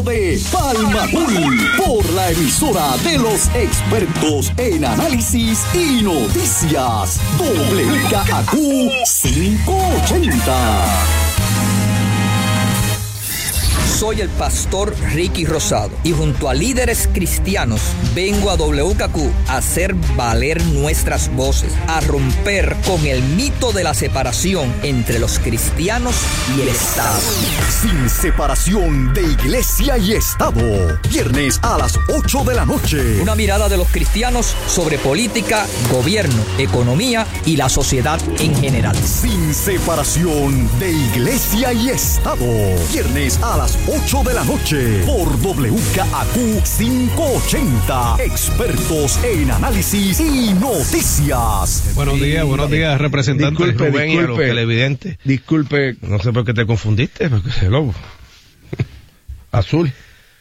de Palmatul por la emisora de los expertos en análisis y noticias. WKAQ 580. Soy el pastor Ricky Rosado y junto a líderes cristianos vengo a WKQ a hacer valer nuestras voces, a romper con el mito de la separación entre los cristianos y el Estado. Sin separación de iglesia y Estado. Viernes a las 8 de la noche. Una mirada de los cristianos sobre política, gobierno, economía y la sociedad en general. Sin separación de iglesia y Estado. Viernes a las 8 de la noche por WKAQ 580. Expertos en análisis y noticias. Buenos días, representante. Rubén y a los televidentes. Disculpe. No sé por qué te confundiste, porque es el lobo. Azul.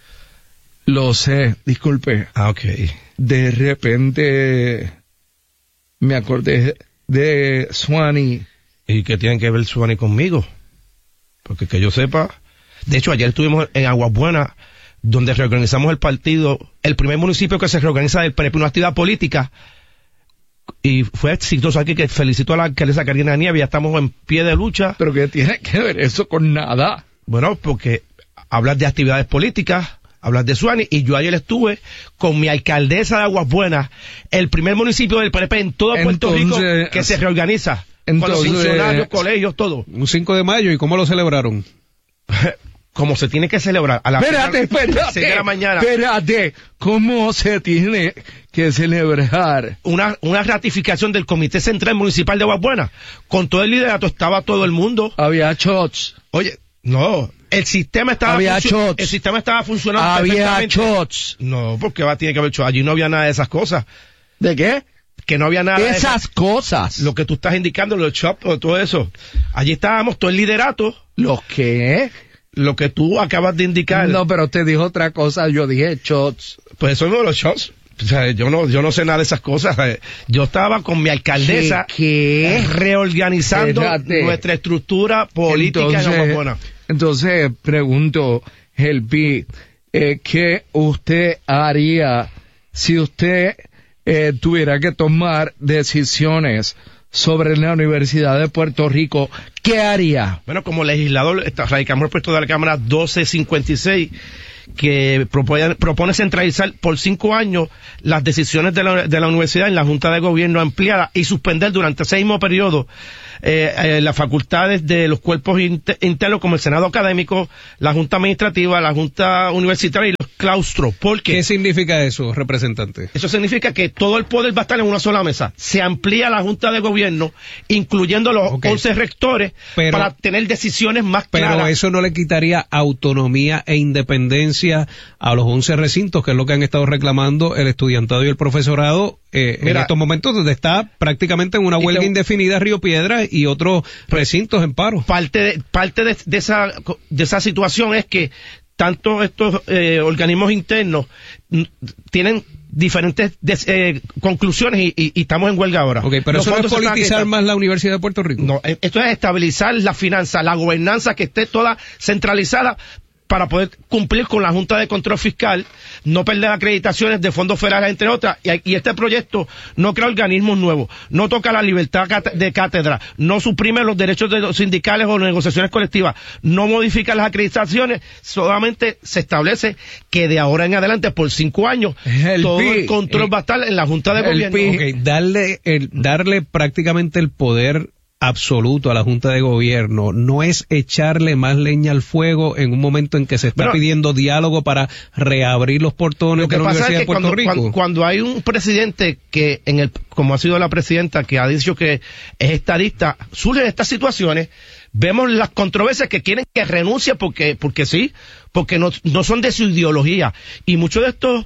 Lo sé, disculpe. Ah, ok. De repente me acordé de Suani. ¿Y qué tienen que ver Suani conmigo? Porque que yo sepa... De hecho, ayer estuvimos en Aguas Buenas, donde reorganizamos el partido, el primer municipio que se reorganiza del PNP, una actividad política, y fue exitoso aquí, que felicito a la alcaldesa Karina Nieves, ya estamos en pie de lucha. ¿Pero qué tiene que ver eso con nada? Bueno, porque hablas de actividades políticas, hablas de Suani, y yo ayer estuve con mi alcaldesa de Aguas Buenas, el primer municipio del PNP en todo Puerto Rico que se reorganiza, con los funcionarios, colegios, todo. Un 5 de mayo, ¿y cómo lo celebraron? Como se tiene que celebrar a las 6 de la mañana. Espérate, ¿cómo se tiene que celebrar? Una ratificación del Comité Central Municipal de Aguas Buenas. Con todo el liderato estaba todo el mundo. Había shots. Oye, no, el sistema estaba funcionando había perfectamente. shots. No, porque tiene que haber shots. Allí no había nada de esas cosas. ¿De qué? Que no había nada de esas cosas. Lo que tú estás indicando, los shops, todo eso. Allí estábamos, todo el liderato. ¿Los qué? Lo que tú acabas de indicar. No, pero usted dijo otra cosa, yo dije shots. Pues eso no, los shots. O sea, yo no sé nada de esas cosas. Yo estaba con mi alcaldesa reorganizando nuestra estructura política en Aguas Buenas. Entonces, pregunto, Helpi, ¿qué usted haría si usted tuviera que tomar decisiones sobre la Universidad de Puerto Rico? ¿Qué haría? Bueno, como legislador, radicamos el proyecto de la Cámara 1256, que propone centralizar por 5 años las decisiones de la universidad en la Junta de Gobierno ampliada y suspender durante ese mismo periodo las facultades de los cuerpos internos como el Senado Académico, la Junta Administrativa, la Junta Universitaria y los claustros. ¿Qué significa eso, representante? Eso significa que todo el poder va a estar en una sola mesa. Se amplía la Junta de Gobierno, incluyendo los 11 rectores, para tener decisiones más claras. Pero eso no le quitaría autonomía e independencia a los 11 recintos, que es lo que han estado reclamando el estudiantado y el profesorado en estos momentos, donde está prácticamente en una huelga indefinida Río Piedras y otros recintos en paro. Parte de esa situación es que tanto estos organismos internos tienen diferentes conclusiones y estamos en huelga ahora. Okay, pero eso no es politizar más la Universidad de Puerto Rico. No, esto es estabilizar la finanza, la gobernanza, que esté toda centralizada para poder cumplir con la Junta de Control Fiscal, no perder acreditaciones de fondos federales, entre otras, y este proyecto no crea organismos nuevos, no toca la libertad de cátedra, no suprime los derechos de los sindicales o negociaciones colectivas, no modifica las acreditaciones, solamente se establece que de ahora en adelante, por 5 años, todo el control va a estar en la Junta de Gobierno. Okay, darle prácticamente el poder absoluto a la Junta de Gobierno no es echarle más leña al fuego en un momento en que se está pidiendo diálogo para reabrir los portones de la Universidad de Puerto Rico. Cuando hay un presidente que como ha sido la presidenta, que ha dicho que es estadista, surgen estas situaciones. Vemos las controversias que quieren que renuncie porque sí, porque no son de su ideología, y muchos de estos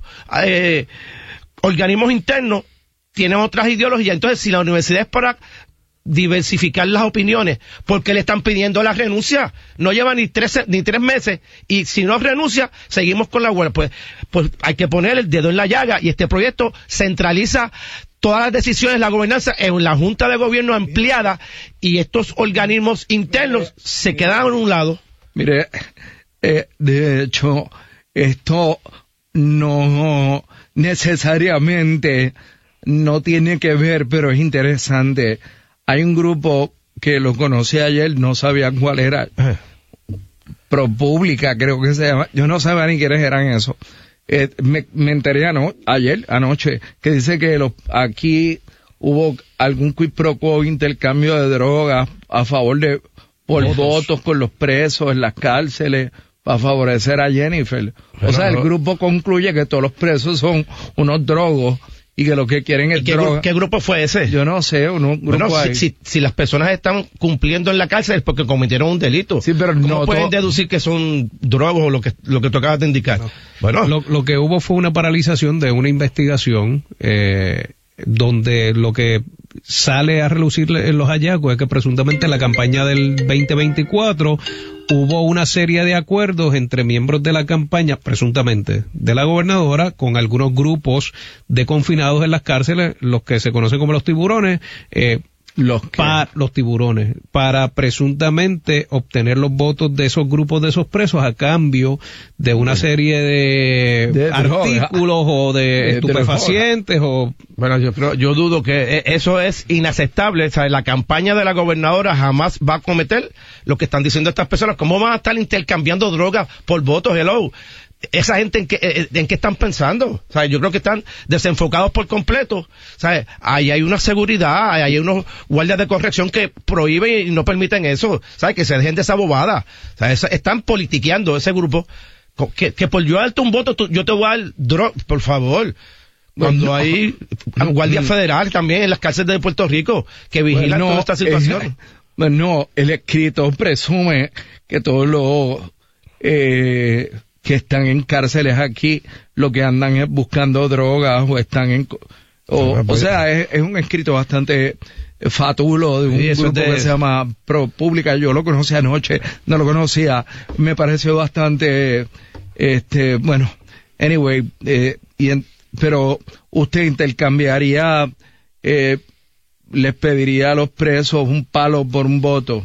organismos internos tienen otras ideologías. Entonces, si la universidad es para diversificar las opiniones, porque le están pidiendo la renuncia, no lleva ni 3 meses, y si no renuncia, seguimos con la huelga. Pues hay que poner el dedo en la llaga, y este proyecto centraliza todas las decisiones, la gobernanza en la Junta de Gobierno ampliada, y estos organismos internos se quedan a un lado. Mire, de hecho, esto no necesariamente no tiene que ver, pero es interesante. Hay un grupo que lo conocí ayer, no sabía cuál era. ProPublica, creo que se llama. Yo no sabía ni quiénes eran esos. Me enteré anoche, que dice que aquí hubo algún quid pro quo, intercambio de drogas a favor de, por votos con los presos en las cárceles, para favorecer a Jennifer. O sea, el grupo concluye que todos los presos son unos drogos y que lo que quieren es droga. ¿Qué grupo fue ese? Yo no sé, grupo ahí. Si las personas están cumpliendo en la cárcel es porque cometieron un delito. Sí, pero ¿Cómo no pueden deducir que son drogos o lo que tú acabas de indicar? No. Bueno, lo que hubo fue una paralización de una investigación donde lo que sale a relucir en los hallazgos es que presuntamente en la campaña del 2024 hubo una serie de acuerdos entre miembros de la campaña, presuntamente, de la gobernadora, con algunos grupos de confinados en las cárceles, los que se conocen como los tiburones, los tiburones, para presuntamente obtener los votos de esos grupos de esos presos a cambio de una serie de artículos o de estupefacientes o... Bueno, yo dudo que eso es inaceptable. O sea, la campaña de la gobernadora jamás va a cometer lo que están diciendo estas personas. ¿Cómo van a estar intercambiando drogas por votos? Hello. Esa gente en qué están pensando. O sea, yo creo que están desenfocados por completo. ¿Sabes? Ahí hay una seguridad, ahí hay unos guardias de corrección que prohíben y no permiten eso. ¿Sabes? Que se dejen de esa bobada. O sea, están politiqueando ese grupo. Que por yo darte un voto, yo te voy a dar droga, por favor. Cuando hay guardia federal también en las cárceles de Puerto Rico que vigilan toda esta situación. El escrito presume que todos los que están en cárceles aquí lo que andan es buscando drogas o están o sea, es un escrito bastante fatulo de un grupo que se llama ProPublica. Yo lo conocí anoche, no lo conocía, me pareció bastante bueno, anyway, pero usted intercambiaría, les pediría a los presos un palo por un voto.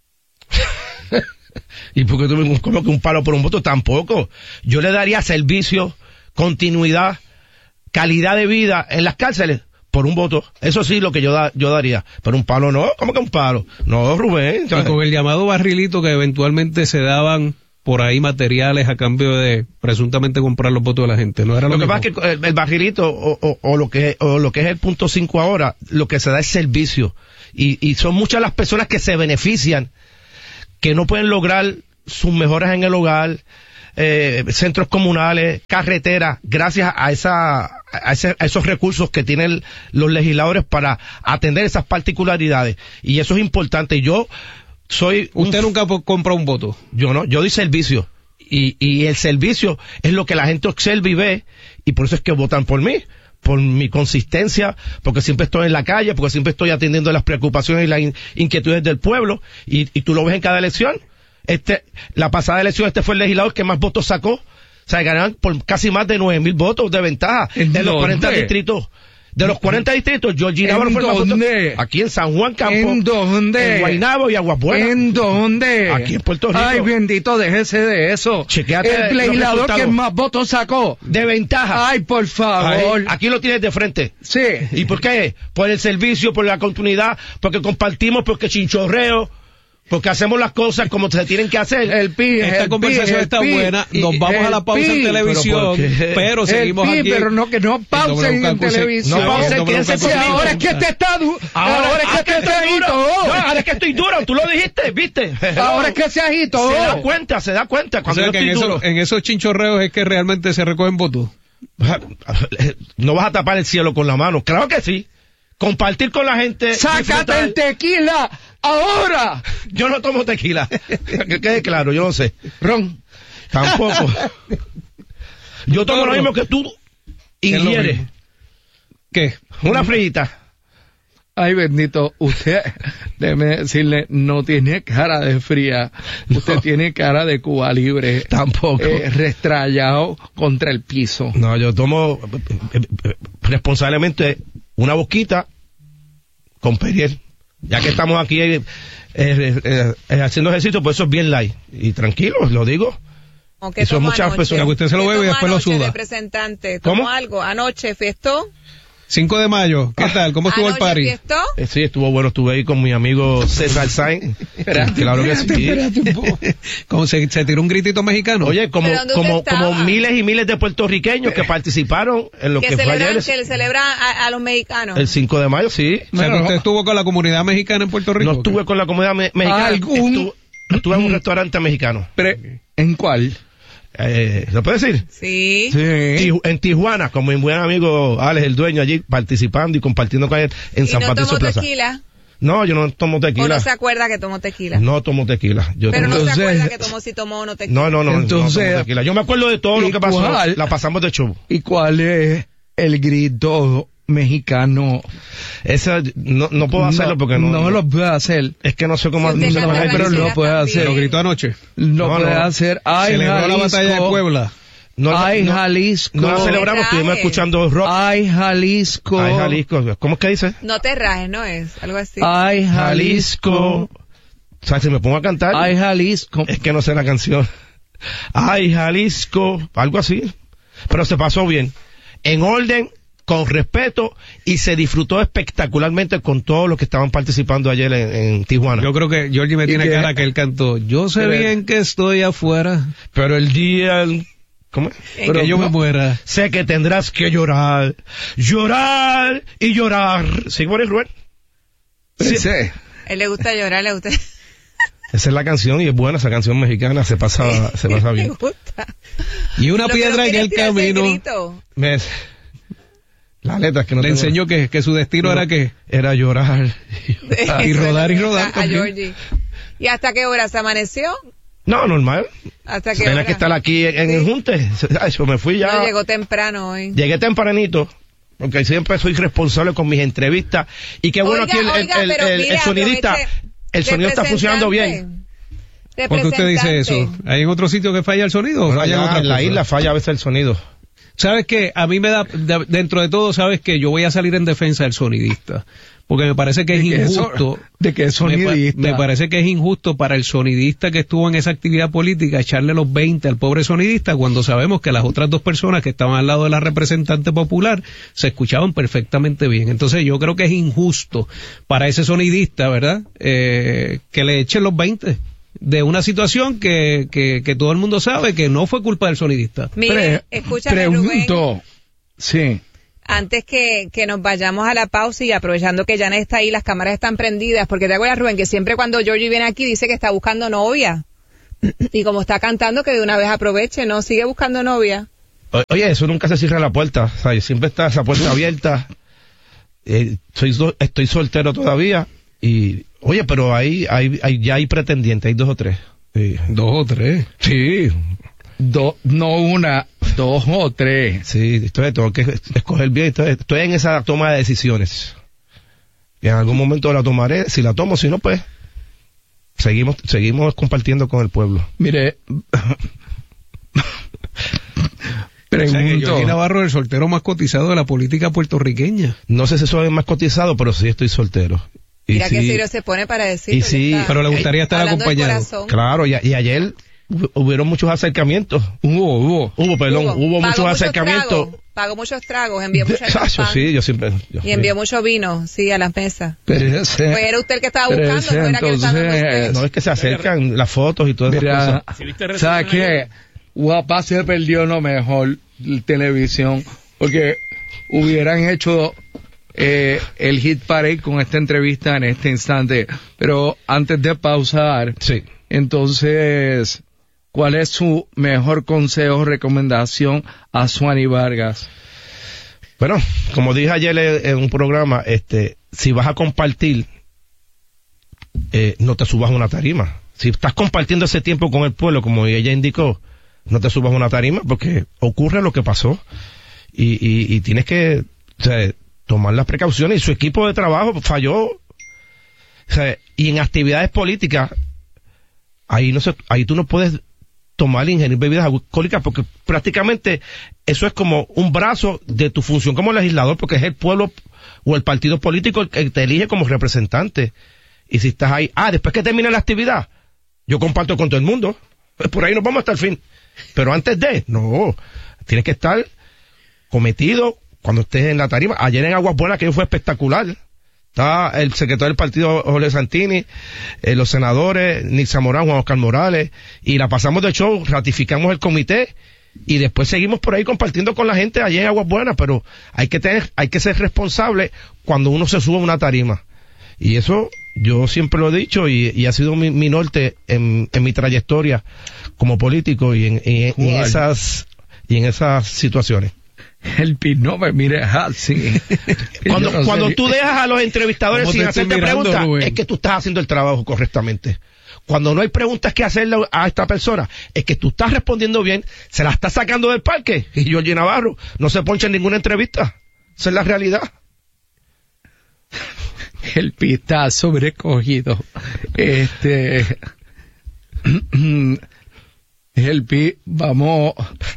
¿Y por qué tú me como que un palo por un voto? Tampoco. Yo le daría servicio, continuidad, calidad de vida en las cárceles por un voto. Eso sí, lo que yo daría. Pero un palo no. ¿Cómo que un palo? No, Rubén. Y con el llamado barrilito que eventualmente se daban por ahí materiales a cambio de presuntamente comprar los votos de la gente. No era lo que pasa es que el barrilito o lo que es el punto 5 ahora, lo que se da es servicio. Y son muchas las personas que se benefician, que no pueden lograr sus mejoras en el hogar, centros comunales, carreteras, gracias a esos recursos que tienen los legisladores para atender esas particularidades. Y eso es importante. ¿Usted nunca compró un voto? Yo no, yo doy servicio. Y el servicio es lo que la gente observa y ve, y por eso es que votan por mí. Por mi consistencia, porque siempre estoy en la calle, porque siempre estoy atendiendo las preocupaciones y las inquietudes del pueblo, y tú lo ves en cada elección. La pasada elección fue el legislador que más votos sacó. O sea, ganaron por casi más de 9,000 votos de ventaja de los 40 distritos. De los 40 distritos, Georgie Navarro fue el más voto. Aquí en San Juan Campo. ¿En dónde? En Guaynabo y Aguabuena. ¿En dónde? Aquí en Puerto Rico. Ay, bendito, déjese de eso. Chequéate el legislador que más votos sacó. De ventaja. Ay, por favor. Aquí lo tienes de frente. Sí. ¿Y por qué? Por el servicio, por la continuidad, porque compartimos, porque chinchorreo. Porque hacemos las cosas como se tienen que hacer. Esta conversación está buena. Nos vamos a la pausa en televisión, pero seguimos aquí. Pero no, que no pausen en televisión. No pausen, quédense conmigo. Ahora es que te está duro. Ahora es que te agito. Ahora es que estoy duro. Tú lo dijiste, ¿viste? Ahora es que se agito. Se da cuenta. Cuando o sea, que en esos chinchorreos es que realmente se recogen votos. No vas a tapar el cielo con la mano. Claro que sí. Compartir con la gente. ¡Sácate el tequila! ¡Ahora! Yo no tomo tequila. Que quede claro, yo no sé. Ron. Tampoco. Yo tomo lo mismo que tú ingieres. ¿Qué? Una frita. Ay, bendito, usted, déjeme decirle, no tiene cara de fría. Usted tiene cara de Cuba Libre. Tampoco. Restrayado contra el piso. No, yo tomo responsablemente una boquita con Periel. Ya que estamos aquí haciendo ejercicio, pues eso es bien light. Y tranquilo, lo digo. Y son muchas personas. Que usted se lo bebe y después lo suda. Representante, ¿Cómo? algo anoche, fiestó. 5 de mayo, ¿qué tal? ¿Cómo estuvo el party? ¿Fiestó? Sí, estuvo bueno, estuve ahí con mi amigo César Sainz. Claro que sí. ¿Cómo se tiró un gritito mexicano? Oye, como miles y miles de puertorriqueños que participaron en lo que fue ayer. Que celebran a los mexicanos. El 5 de mayo, sí. O sea, ¿usted estuvo con la comunidad mexicana en Puerto Rico? No estuve con la comunidad mexicana. Estuve en un restaurante mexicano. ¿En cuál? ¿Lo puedo decir? Sí. En Tijuana, con mi buen amigo Alex, el dueño, allí participando y compartiendo con él en San Patricio Plaza. Tequila? No, yo no tomo tequila. ¿O no se acuerda que tomó tequila? No tomo tequila. Pero no se acuerda que tomó, si tomó o no tequila. No Entonces, tomo tequila. Yo me acuerdo de todo lo que pasó. La pasamos de show. ¿Y cuál es el grito mexicano? Esa no puedo hacerlo porque no lo puedo hacer. Es que no sé cómo pero lo puedo hacer. Lo gritó anoche. Lo puede hacer. Celebró la batalla de Puebla. Jalisco. No la celebramos, estuvimos escuchando rock. Ay, Jalisco. ¿Cómo es que dice? No te rajes, ¿no es? Algo así. Ay, Jalisco. O sea, si me pongo a cantar. Ay, Jalisco. Es que no sé la canción. Ay, Jalisco. Algo así. Pero se pasó bien. En orden, con respeto, y se disfrutó espectacularmente con todos los que estaban participando ayer en Tijuana. Yo creo que Georgie me tiene cara que él cantó. Yo sé bien que estoy afuera, pero el día... ¿Cómo? Pero que yo me muera. Sé que tendrás que llorar y llorar. ¿Sí, por el Rubén? Sí. Él le gusta llorar, le gusta... Esa es la canción y es buena esa canción mexicana, se pasa bien. Me gusta. Y una piedra en el camino. La letra es que no le enseñó que su destino era que era llorar y rodar y rodar. A Georgie. ¿Y hasta qué hora se amaneció? No, normal. ¿Hasta qué Tenía hora? que estar aquí en el junte. Yo me fui ya. No, llegó temprano hoy. Llegué tempranito, porque siempre soy responsable con mis entrevistas. Y qué bueno aquí el sonidista, el sonido está funcionando bien. ¿Por qué usted dice eso? ¿Hay en otro sitio que falla el sonido? Bueno, falla en la isla falla a veces el sonido. ¿Sabes qué? A mí me da, dentro de todo, ¿sabes qué? Yo voy a salir en defensa del sonidista. Porque me parece que es injusto. ¿De qué sonidista? Me parece que es injusto para el sonidista que estuvo en esa actividad política echarle los 20 al pobre sonidista cuando sabemos que las otras dos personas que estaban al lado de la representante popular se escuchaban perfectamente bien. Entonces yo creo que es injusto para ese sonidista, ¿verdad? Que le echen los 20. De una situación que todo el mundo sabe que no fue culpa del sonidista. Mire, escúchame, pregunto, Rubén, sí. Antes que nos vayamos a la pausa y aprovechando que Janet está ahí, las cámaras están prendidas, porque te acuerdas, Rubén, que siempre cuando Georgie viene aquí dice que está buscando novia. Y como está cantando, que de una vez aproveche, ¿no? Sigue buscando novia. Oye, eso nunca se cierra la puerta, ¿sabes? Siempre está esa puerta abierta. Estoy soltero todavía. Y, oye, pero ya hay pretendientes, hay 2 o 3. Sí. 2 o 3. Sí. No una, 2 o 3. Sí, tengo que escoger bien. Estoy en esa toma de decisiones. Y en algún momento la tomaré. Si la tomo, si no, pues seguimos compartiendo con el pueblo. Mire, pregunto. O sea, que Georgie Navarro es el soltero más cotizado de la política puertorriqueña. No sé si soy el más cotizado, pero sí estoy soltero. Mira qué serio se pone para decir. Y sí, pero le gustaría estar acompañado. Claro, y ayer hubieron muchos acercamientos. Hubo muchos acercamientos. Pagó muchos tragos, envió muchas champán. Sí, yo siempre. Y envió mucho vino, sí, a las mesas. Pues era usted el que estaba buscando, no era que estaba. No, es que se acercan las fotos y todas esas cosas. ¿Sabes qué? Guapa se perdió lo mejor televisión, porque hubieran hecho el hit parade con esta entrevista en este instante. Pero antes de pausar, sí. Entonces, ¿cuál es su mejor consejo o recomendación a Suani Vargas? Bueno, como dije ayer en un programa, si vas a compartir, no te subas a una tarima. Si estás compartiendo ese tiempo con el pueblo, como ella indicó, no te subas a una tarima porque ocurre lo que pasó y tienes que tomar las precauciones. Y su equipo de trabajo falló. Y en actividades políticas, ahí tú no puedes tomar e ingerir bebidas alcohólicas porque prácticamente eso es como un brazo de tu función como legislador, porque es el pueblo o el partido político el que te elige como representante. Y si estás ahí, después que termine la actividad, yo comparto con todo el mundo. Por ahí nos vamos hasta el fin. Pero antes de, no, tienes que estar cometido cuando estés en la tarima. Ayer en Aguas Buenas, que fue espectacular. Está el secretario del partido, Jorge Santini, los senadores, Nixa Morán, Juan Oscar Morales, y la pasamos de show, ratificamos el comité, y después seguimos por ahí compartiendo con la gente allá en Aguas Buenas, pero hay que ser responsable cuando uno se sube a una tarima. Y eso yo siempre lo he dicho y ha sido mi norte en mi trayectoria como político y en esas situaciones. El no me mires así. Cuando tú dejas a los entrevistadores sin hacerte preguntas, Rubén, es que tú estás haciendo el trabajo correctamente. Cuando no hay preguntas que hacerle a esta persona, es que tú estás respondiendo bien, se la estás sacando del parque. Y Jorge Navarro no se poncha en ninguna entrevista. Esa es la realidad. El está sobrecogido. Vamos.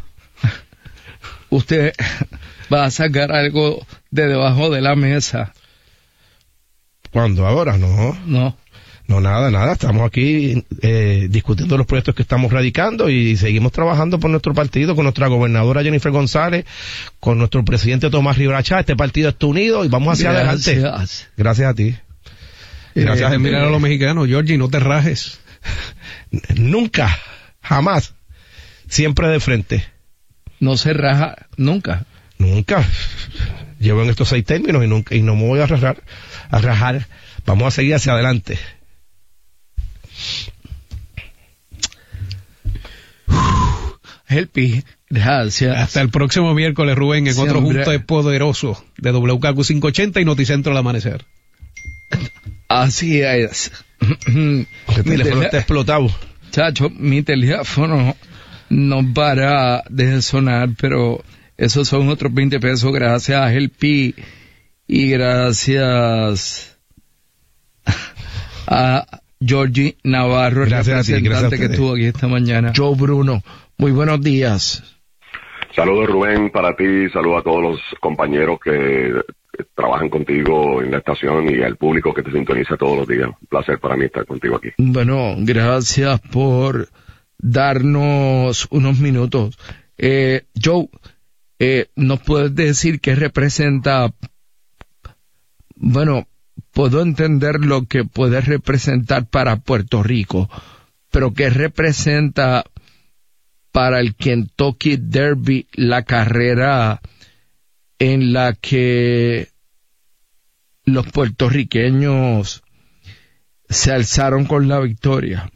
Usted va a sacar algo de debajo de la mesa. ¿Cuándo? ¿Ahora? No, nada. Estamos aquí discutiendo los proyectos que estamos radicando y seguimos trabajando por nuestro partido, con nuestra gobernadora Jennifer González, con nuestro presidente Tomás Rivera Chá. Este partido está unido y vamos hacia adelante. Gracias a ti. Gracias a mirar a los mexicanos. Georgie, no te rajes. Nunca, jamás. Siempre de frente. No se raja nunca. Nunca. Llevo en estos 6 términos y no me voy a rajar. Vamos a seguir hacia adelante. Helpi, gracias. Hasta el próximo miércoles, Rubén, en otro Junte Poderoso de WKQ 580 y Noticentro al amanecer. Así es. El teléfono está explotado. Chacho, mi teléfono no para de sonar, pero esos son otros 20 pesos gracias a Helpi y gracias a Jorge Navarro, el representante que estuvo aquí esta mañana. Joe Bruno, muy buenos días. Saludos, Rubén, para ti, saludos a todos los compañeros que trabajan contigo en la estación y al público que te sintoniza todos los días. Un placer para mí estar contigo aquí. Bueno, gracias por darnos unos minutos. Joe, ¿nos puedes decir qué representa? Bueno, puedo entender lo que puede representar para Puerto Rico, pero ¿qué representa para el Kentucky Derby, la carrera en la que los puertorriqueños se alzaron con la victoria?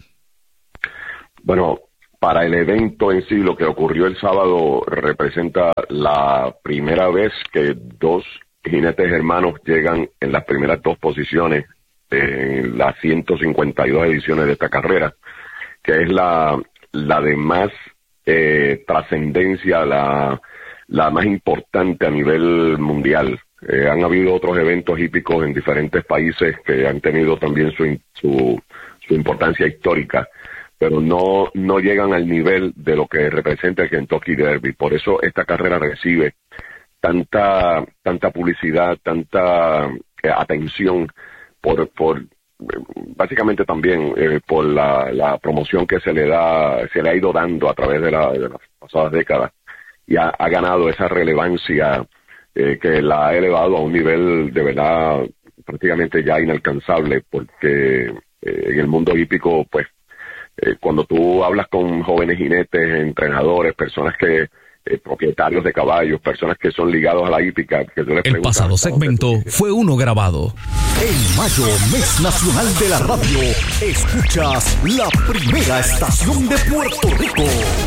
Bueno, para el evento en sí, lo que ocurrió el sábado representa la primera vez que 2 jinetes hermanos llegan en las primeras 2 posiciones en las 152 ediciones de esta carrera, que es la de más trascendencia, la más importante a nivel mundial. Han habido otros eventos hípicos en diferentes países que han tenido también su importancia histórica, pero no llegan al nivel de lo que representa el Kentucky Derby. Por eso esta carrera recibe tanta publicidad, tanta atención por básicamente también por la promoción que se le ha ido dando a través de las pasadas décadas, y ha ganado esa relevancia que la ha elevado a un nivel de verdad prácticamente ya inalcanzable, porque en el mundo hípico, pues, cuando tú hablas con jóvenes jinetes, entrenadores, personas que propietarios de caballos, personas que son ligados a la hípica, que tú les el pasado segmento fue uno grabado. En mayo, mes nacional de la radio, escuchas la primera estación de Puerto Rico.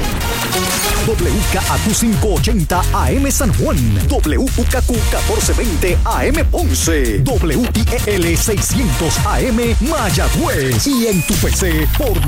WKAQ 580 AM San Juan, WKQ 1420 AM Ponce, WIEL 600 AM Mayagüez y en tu PC por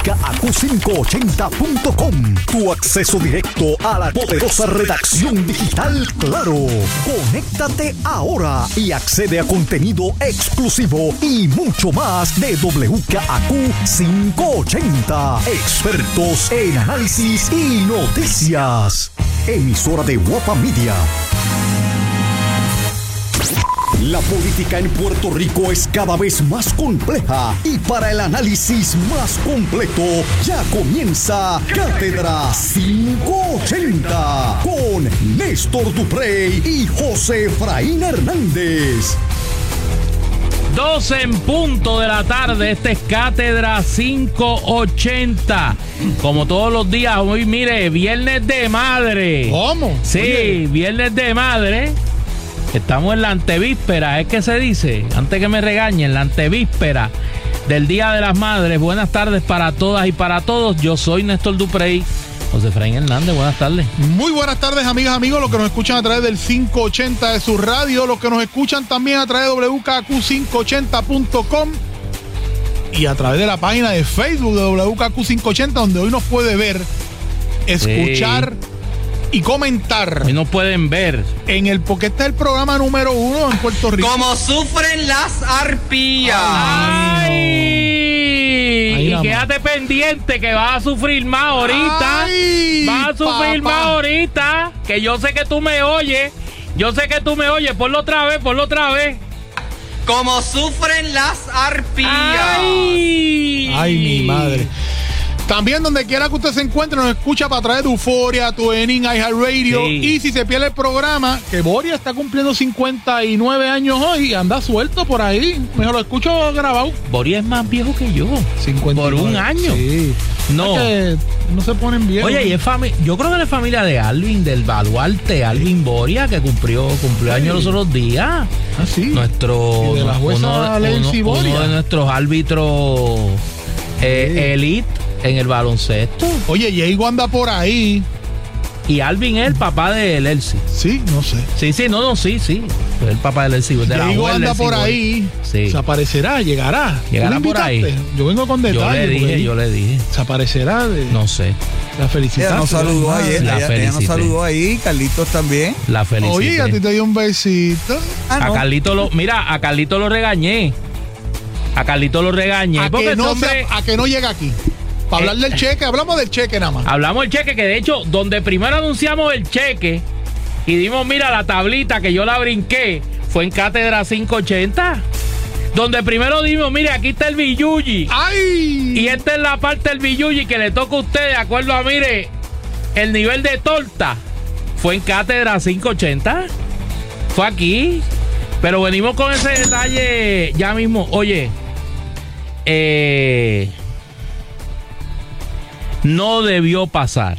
WKAQ580.com. Tu acceso directo a la poderosa redacción digital Claro. Conéctate ahora y accede a contenido exclusivo y mucho más de WKAQ 580. Expertos en análisis y noticias. Emisora de Guapa Media. La política en Puerto Rico es cada vez más compleja y para el análisis más completo ya comienza Cátedra 580 con Néstor Duprey y José Efraín Hernández. 12 en punto de la tarde, esta es Cátedra 580. Como todos los días, hoy mire, Viernes de Madre. ¿Cómo? Sí, Oye. Viernes de Madre. Estamos en la antevíspera, es que se dice, antes que me regañen, la antevíspera del Día de las Madres. Buenas tardes para todas y para todos. Yo soy Néstor Duprey. José Efraín Hernández, buenas tardes. Muy buenas tardes, amigas, amigos, los que nos escuchan a través del 580 de su radio, los que nos escuchan también a través de WKQ580.com y a través de la página de Facebook de WKQ580, donde hoy nos puede ver, escuchar y comentar. Hoy nos pueden ver. Porque este es el programa número 1 en Puerto Rico. Como sufren las arpías. ¡Ay! Ahí Y nada quédate pendiente que vas a sufrir más ahorita. Ay, vas a sufrir papá. más ahorita. Que yo sé que tú me oyes. Ponlo otra vez. Como sufren las arpías. Ay, mi madre. También donde quiera que usted se encuentre, nos escucha para través de Euforia, TuneIn, iHeartRadio. Sí. Y si se pierde el programa, que Boria está cumpliendo 59 años hoy y anda suelto por ahí. Mejor lo escucho grabado. Boris es más viejo que yo. 59. Por un año. Sí. No. Es que no se ponen bien. Oye, y es yo creo que es familia de Alvin, del Baluarte, Alvin Boria, que cumplió años los otros días. Ah, sí. Nuestro. Y de la jueza Lacey Boria. Uno de nuestros árbitros elite en el baloncesto. Oye, Diego anda por ahí. Y Alvin es el papá de Elsie. Sí, no sé. Sí. Es el papá de Elsie. Diego anda por ahí. Sí. Se aparecerá, llegará. Llegará ¿Tú lo por ahí. invitaste? Yo vengo con detalles. Yo le dije. Se aparecerá. No sé. La felicitaste. Ella nos saludó ayer. La Ella nos felicité. saludó ahí. Carlitos también. La felicité. Oye, a ti te dio un besito. Ah, no. A Carlito lo regañé. A Porque que, ese hombre- a que no llega aquí. Para hablar del cheque, hablamos del cheque nada más. Hablamos del cheque, que de hecho, donde primero anunciamos el cheque y dimos, mira, la tablita que yo la brinqué, fue en Cátedra 580. Donde primero dimos, mire, aquí está el billuyi. ¡Ay! Y esta es la parte del billuyi que le toca a usted, de acuerdo a, mire, el nivel de torta. Fue en Cátedra 580. Fue aquí. Pero venimos con ese detalle ya mismo. Oye, no debió pasar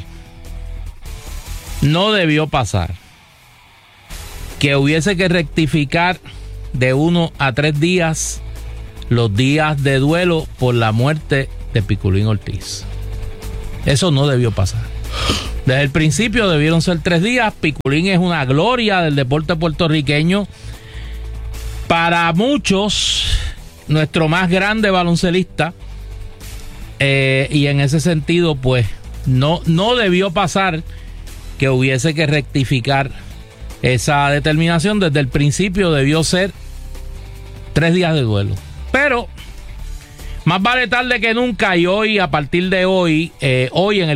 que hubiese que rectificar de 1 a 3 días los días de duelo por la muerte de Piculín Ortiz. Eso no debió pasar. Desde el principio debieron ser 3 días. Piculín es una gloria del deporte puertorriqueño. Para muchos, nuestro más grande baloncelista. Y en ese sentido, pues, no debió pasar que hubiese que rectificar esa determinación. Desde el principio debió ser 3 días de duelo. Pero más vale tarde que nunca, y hoy, a partir de hoy en el